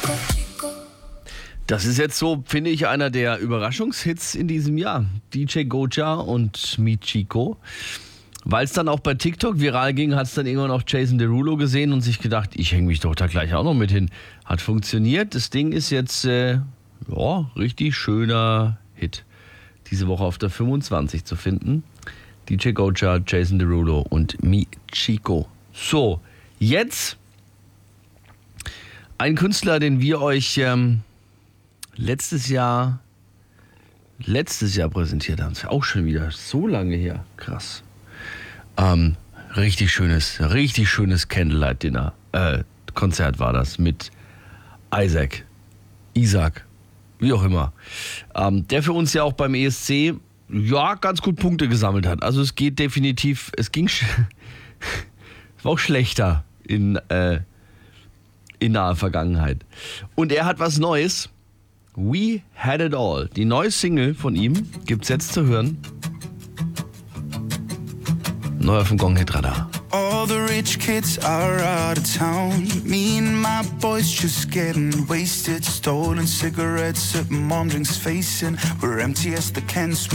Das ist jetzt so, finde ich, einer der Überraschungshits in diesem Jahr. DJ Goja und Mi Chico. Weil es dann auch bei TikTok viral ging, hat es dann irgendwann auch Jason Derulo gesehen und sich gedacht, ich hänge mich doch da gleich auch noch mit hin. Hat funktioniert. Das Ding ist jetzt, richtig schöner Hit. Diese Woche auf der 25 zu finden. DJ Goja, Jason Derulo und Mi Chico. So, jetzt ein Künstler, den wir euch letztes Jahr präsentiert haben. Das ist ja auch schon wieder so lange her. Krass. Richtig schönes Candlelight Dinner. Konzert war das mit Isaac, wie auch immer. Der für uns ja auch beim ESC ganz gut Punkte gesammelt hat. Also es geht definitiv, es war auch schlechter in naher Vergangenheit. Und er hat was Neues. We Had It All. Die neue Single von ihm gibt's jetzt zu hören. Neu auf dem Gong-Hit-Radar. All the rich kids are out of town. Me and my boys just getting wasted. Stolen cigarettes at mom drinks facing. We're empty as the cans.